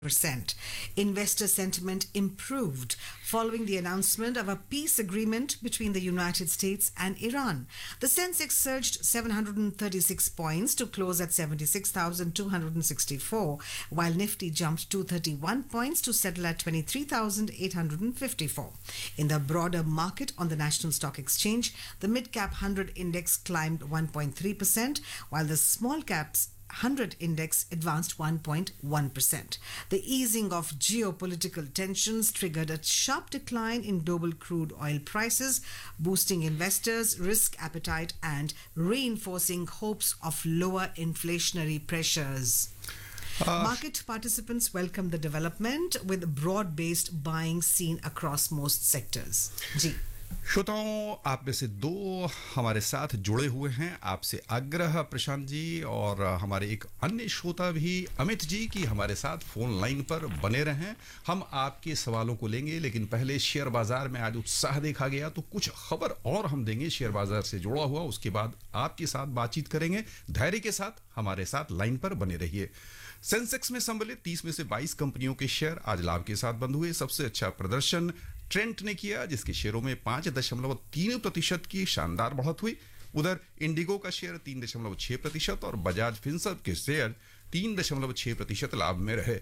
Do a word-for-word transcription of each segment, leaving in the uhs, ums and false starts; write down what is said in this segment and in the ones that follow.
percent. Investor sentiment improved following the announcement of a peace agreement between the United States and Iran. The Sensex surged seven hundred thirty-six points to close at seventy-six thousand two hundred sixty-four, while Nifty jumped two hundred thirty-one points to settle at twenty-three thousand eight hundred fifty-four. In the broader market on the National Stock Exchange, the mid-cap one hundred index climbed one point three percent, while the small caps one hundred index advanced one point one percent. The easing of geopolitical tensions triggered a sharp decline in global crude oil prices, boosting investors' risk appetite and reinforcing hopes of lower inflationary pressures. Uh, Market participants welcome the development with broad-based buying seen across most sectors. Ji. श्रोताओं, आप में से दो हमारे साथ जुड़े हुए हैं. आपसे आग्रह प्रशांत जी और हमारे एक अन्य श्रोता भी अमित जी की हमारे साथ फोन लाइन पर बने रहें. हम आपके सवालों को लेंगे, लेकिन पहले शेयर बाजार में आज उत्साह देखा गया, तो कुछ खबर और हम देंगे शेयर बाजार से जुड़ा हुआ. उसके बाद आपके साथ बातचीत करेंगे. धैर्य के साथ हमारे साथ लाइन पर बने रहिए. सेंसेक्स में सम्मिलित तीस में से बाईस कंपनियों के शेयर आज लाभ के साथ बंद हुए. सबसे अच्छा प्रदर्शन ट्रेंट ने किया, जिसके शेयरों में पांच दशमलव तीन प्रतिशत की शानदार बढ़त हुई. उधर इंडिगो का शेयर तीन दशमलव छह प्रतिशत और बजाज फिनसर्व के शेयर तीन दशमलव छह प्रतिशत लाभ में रहे.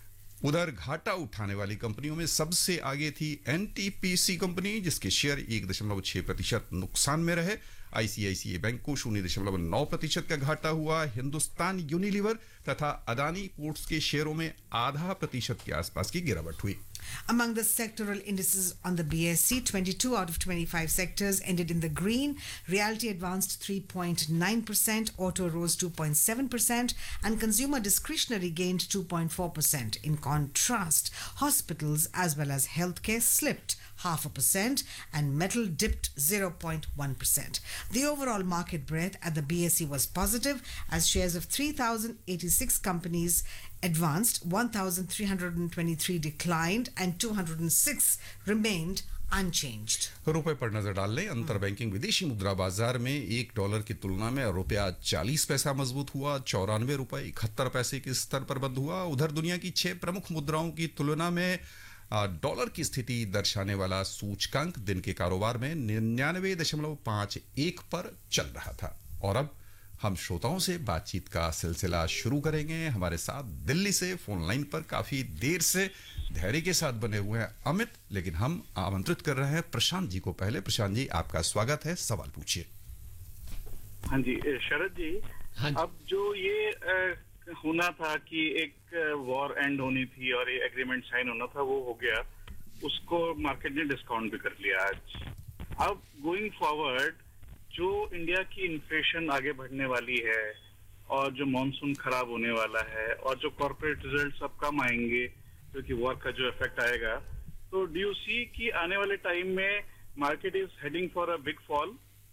उधर घाटा उठाने वाली कंपनियों में सबसे आगे थी एनटीपीसी कंपनी, जिसके शेयर एक दशमलव छह प्रतिशत नुकसान में रहे. आईसीआईसीआई बैंक को शून्य दशमलव नौ प्रतिशत का घाटा हुआ. हिंदुस्तान यूनिलीवर तथा अदानी पोर्ट्स के शेयरों में आधा प्रतिशत के आसपास की गिरावट हुई. Among the sectoral indices on the B S E, twenty-two out of twenty-five sectors ended in the green. Realty advanced three point nine percent, auto rose two point seven percent, and consumer discretionary gained two point four percent. In contrast, hospitals as well as healthcare slipped half a percent and metal dipped zero point one percent. The overall market breadth at the B S E was positive as shares of three thousand eighty-six companies advanced, one thousand three hundred twenty-three declined and two hundred six remained unchanged. रुपए पर नजर डाल लें. अंतर banking विदेशी मुद्रा बाजार में एक डॉलर की तुलना में रुपया चालीस पैसा मजबूत हुआ. चौरानवे रुपए इकहत्तर पैसे के स्तर पर बंद हुआ. उधर दुनिया की छह प्रमुख मुद्राओं की तुलना में डॉलर की स्थिति दर्शाने वाला सूचकांक दिन के कारोबार में निन्यानवे दशमलव पांच एक पर चल रहा था. और अब हम श्रोताओं से बातचीत का सिलसिला शुरू करेंगे. हमारे साथ दिल्ली से फोन लाइन पर काफी देर से धैर्य के साथ बने हुए हैं अमित, लेकिन हम आमंत्रित कर रहे हैं प्रशांत जी को. पहले प्रशांत जी, आपका स्वागत है. सवाल पूछिए. हाँ जी शरद जी, हाँ जी. अब जो ये आ, होना था कि एक वॉर एंड होनी थी और ये एग्रीमेंट साइन होना था, वो हो गया. उसको मार्केट ने डिस्काउंट भी कर लिया आज. अब गोइंग फॉरवर्ड जो इंडिया की इन्फ्लेशन आगे बढ़ने वाली है और जो मॉनसून खराब होने वाला है और जो कॉर्पोरेट रिजल्ट सब कम आएंगे क्योंकि वॉर का जो इफेक्ट आएगा, तो डू यू सी कि आने वाले टाइम में market is heading for a big fall?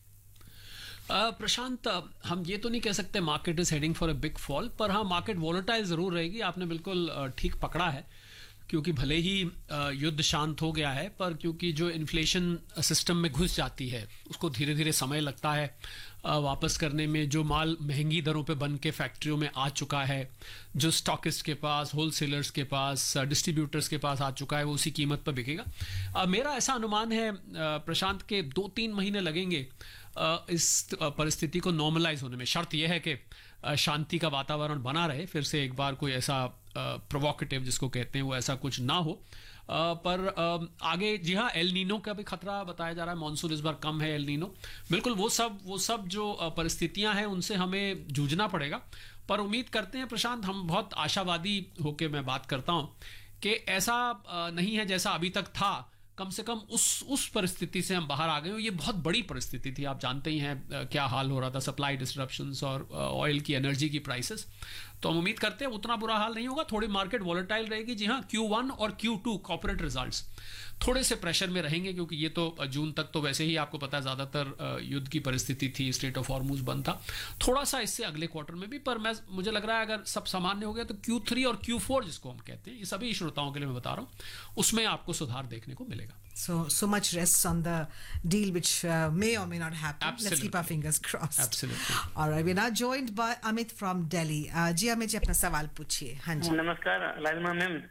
प्रशांत, हम ये तो नहीं कह सकते market is heading for a big fall, पर हाँ मार्केट वॉलेटाइल जरूर रहेगी. आपने बिल्कुल ठीक पकड़ा है, क्योंकि भले ही युद्ध शांत हो गया है, पर क्योंकि जो इन्फ्लेशन सिस्टम में घुस जाती है उसको धीरे धीरे समय लगता है वापस करने में. जो माल महंगी दरों पे बन के फैक्ट्रियों में आ चुका है, जो स्टॉकिस्ट के पास, होलसेलर्स के पास, डिस्ट्रीब्यूटर्स के पास आ चुका है, वो उसी कीमत पर बिकेगा. मेरा ऐसा अनुमान है प्रशांत के दो तीन महीने लगेंगे इस परिस्थिति को नॉर्मलाइज होने में. शर्त यह है कि शांति का वातावरण बना रहे, फिर से एक बार कोई ऐसा प्रोवोकेटिव जिसको कहते हैं वो ऐसा कुछ ना हो. पर आगे जी हाँ, एल नीनो का भी खतरा बताया जा रहा है. मॉनसून इस बार कम है, एल नीनो बिल्कुल वो सब वो सब जो परिस्थितियां हैं उनसे हमें जूझना पड़ेगा. पर उम्मीद करते हैं प्रशांत, हम बहुत आशावादी होकर मैं बात करता हूं कि ऐसा नहीं है जैसा अभी तक था. कम से कम उस उस परिस्थिति से हम बाहर आ गए. ये बहुत बड़ी परिस्थिति थी. आप जानते ही हैं क्या हाल हो रहा था, सप्लाई डिसरप्शंस और ऑयल की, एनर्जी की प्राइसेस. तो हम उम्मीद करते हैं उतना बुरा हाल नहीं होगा. थोड़ी मार्केट वॉलेटाइल रहेगी. जी हाँ, क्यू वन और क्यू टू कॉर्पोरेट रिजल्ट्स थोड़े से प्रेशर में रहेंगे, क्योंकि ये तो जून तक तो वैसे ही आपको पता है ज़्यादातर युद्ध की परिस्थिति थी, स्ट्रेट ऑफ हॉर्मुज बंद था. थोड़ा सा इससे अगले क्वार्टर में भी, पर मैं मुझे लग रहा है अगर सब सामान्य हो गया तो क्यू थ्री और क्यू फोर जिसको हम कहते हैं, ये सभी श्रोताओं के लिए मैं बता रहा हूँ, उसमें आपको सुधार देखने को मिलेगा. So, so much rests on the deal which uh, may or may not happen. Absolutely. Let's keep our fingers crossed. Absolutely. All right, we're now joined by Amit from Delhi. Uh, जी अमित जी, अपना सवाल पूछिए. हाँ जी. नमस्कार लालिमा ma'am.